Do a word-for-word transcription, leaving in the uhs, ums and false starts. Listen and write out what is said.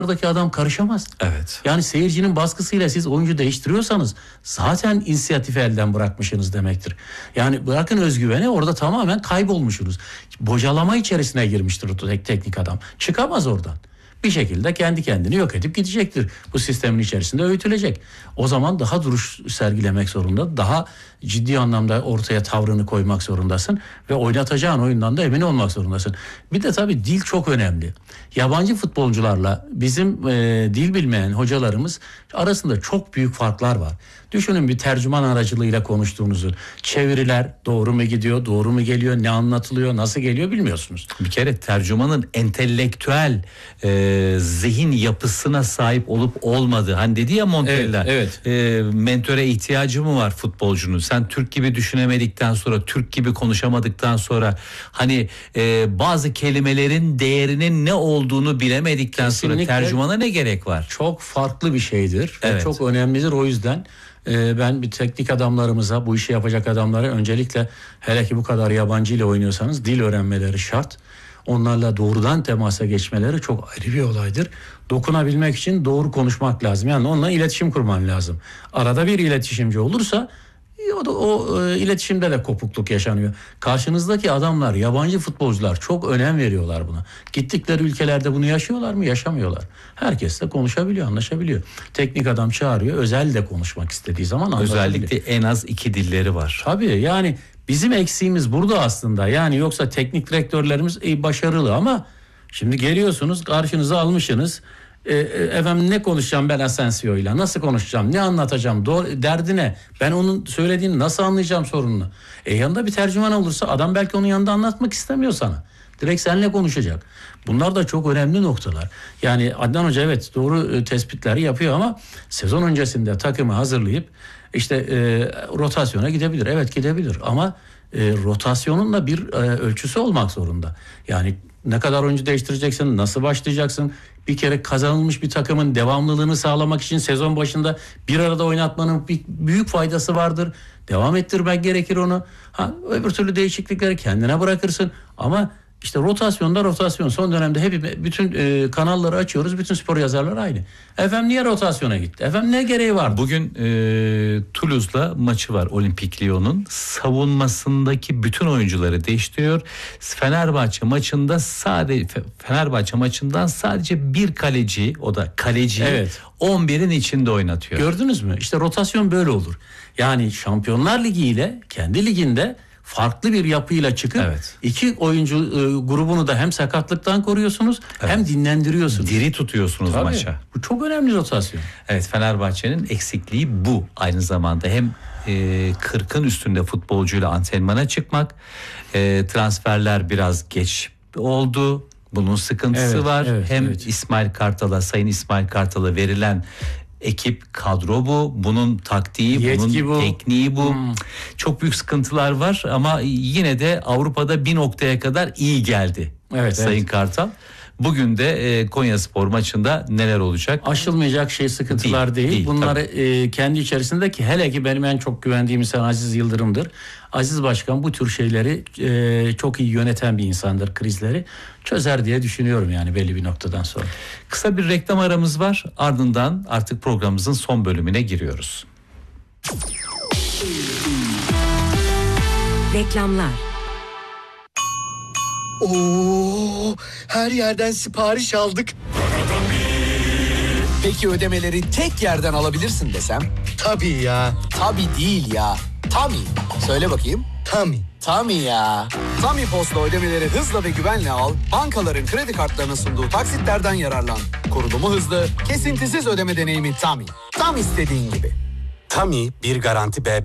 Buradaki adam karışamaz. Evet. Yani seyircinin baskısıyla siz oyuncu değiştiriyorsanız zaten inisiyatifi elden bırakmışsınız demektir. Yani bırakın özgüveni, orada tamamen kaybolmuşsunuz. Bocalama içerisine girmiştir o tek, teknik adam. Çıkamaz oradan. Bir şekilde kendi kendini yok edip gidecektir. Bu sistemin içerisinde öğütülecek. O zaman daha duruş sergilemek zorunda. Daha ciddi anlamda ortaya tavrını koymak zorundasın. Ve oynatacağın oyundan da emin olmak zorundasın. Bir de tabii dil çok önemli. Yabancı futbolcularla bizim e, dil bilmeyen hocalarımız arasında çok büyük farklar var. Düşünün, bir tercüman aracılığıyla konuştuğunuzu. Çeviriler doğru mu gidiyor, doğru mu geliyor, ne anlatılıyor, nasıl geliyor bilmiyorsunuz. Bir kere tercümanın entelektüel e, zihin yapısına sahip olup olmadığı. Hani dedi ya Montella, evet, evet. E, mentöre ihtiyacı mı var futbolcunun? Sen Türk gibi düşünemedikten sonra, Türk gibi konuşamadıktan sonra, hani e, bazı kelimelerin değerinin ne olduğunu bilemedikten Kesinlikle sonra tercümana ne gerek var? Çok farklı bir şeydir. Evet. Çok önemlidir. O yüzden e, ben bir teknik adamlarımıza, bu işi yapacak adamlara öncelikle, hele ki bu kadar yabancı ile oynuyorsanız, dil öğrenmeleri şart. Onlarla doğrudan temasa geçmeleri çok ayrı bir olaydır. Dokunabilmek için doğru konuşmak lazım. Yani onunla iletişim kurman lazım. Arada bir iletişimci olursa o, da, o e, iletişimde de kopukluk yaşanıyor. Karşınızdaki adamlar, yabancı futbolcular çok önem veriyorlar buna. Gittikleri ülkelerde bunu yaşıyorlar mı? Yaşamıyorlar. Herkes de konuşabiliyor, anlaşabiliyor. Teknik adam çağırıyor, özel de konuşmak istediği zaman anlaşabiliyor. Özellikle en az iki dilleri var. Tabii, yani bizim eksiğimiz burada aslında. Yani yoksa teknik direktörlerimiz e, başarılı ama şimdi geliyorsunuz, karşınıza almışsınız. E, efendim ne konuşacağım ben Asensio'yla? Nasıl konuşacağım? Ne anlatacağım? Doğru, derdi ne? Ben onun söylediğini nasıl anlayacağım sorununu? E yanında bir tercüman olursa adam belki onun yanında anlatmak istemiyor sana. Direkt seninle konuşacak. Bunlar da çok önemli noktalar. Yani Adnan Hoca evet doğru e, tespitleri yapıyor ama sezon öncesinde takımı hazırlayıp işte e, rotasyona gidebilir. Evet gidebilir ama e, rotasyonun da bir e, ölçüsü olmak zorunda. Yani ne kadar oyuncu değiştireceksin, nasıl başlayacaksın? Bir kere kazanılmış bir takımın devamlılığını sağlamak için sezon başında bir arada oynatmanın bir büyük faydası vardır. Devam ettirmek gerekir onu. Ha, öbür türlü değişiklikleri kendine bırakırsın. Ama işte rotasyonda rotasyon. Son dönemde hep bütün e, kanalları açıyoruz. Bütün spor yazarları aynı. Efendim niye rotasyona gitti? Efendim ne gereği var? Bugün e, Toulouse'la maçı var Olimpik Lyon'un. Savunmasındaki bütün oyuncuları değiştiriyor. Fenerbahçe maçında sadece Fenerbahçe maçından sadece bir kaleci, o da kaleci, evet, on birin içinde oynatıyor. Gördünüz mü? İşte rotasyon böyle olur. Yani Şampiyonlar Ligi ile kendi liginde farklı bir yapıyla çıkıp evet, iki oyuncu e, grubunu da hem sakatlıktan koruyorsunuz, evet, hem dinlendiriyorsunuz. Diri tutuyorsunuz tabii maça. Bu çok önemli rotasyon. Evet, Fenerbahçe'nin eksikliği bu. Aynı zamanda hem e, kırkın üstünde futbolcuyla antrenmana çıkmak, e, transferler biraz geç oldu. Bunun sıkıntısı evet, var. Evet, hem evet. İsmail Kartal'a, Sayın İsmail Kartal'a verilen ekip, kadro bu. Bunun taktiği, Yetki bunun bu. tekniği bu. Hmm. Çok büyük sıkıntılar var ama yine de Avrupa'da bir noktaya kadar iyi geldi. Evet, Sayın evet. Kartal. Bugün de e, Konyaspor maçında neler olacak? Aşılmayacak şey sıkıntılar değil. Değil, değil, Bunları e, kendi içerisindeki, hele ki benim en çok güvendiğim insan Aziz Yıldırım'dır. Aziz Başkan bu tür şeyleri e, çok iyi yöneten bir insandır, krizleri. Çözer diye düşünüyorum yani belli bir noktadan sonra. Kısa bir reklam aramız var. Ardından artık programımızın son bölümüne giriyoruz. Reklamlar. Oo, her yerden sipariş aldık. Peki ödemeleri tek yerden alabilirsin desem? Tabii ya. Tabii değil ya. Tami. Söyle bakayım. Tami. Tami ya. Tami Post'la ödemeleri hızla ve güvenle al. Bankaların kredi kartlarına sunduğu taksitlerden yararlan. Kurulumu hızlı, kesintisiz ödeme deneyimi Tami. Tam istediğin gibi. Tami bir garanti B